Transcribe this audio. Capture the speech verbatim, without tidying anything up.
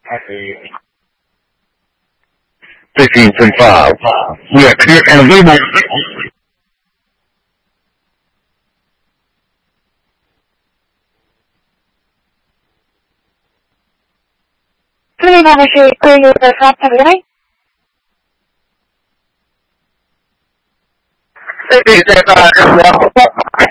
fifteen twenty-five. We are clear and available. Clearing on the street, clearing with the front of the night. fifteen twenty-five.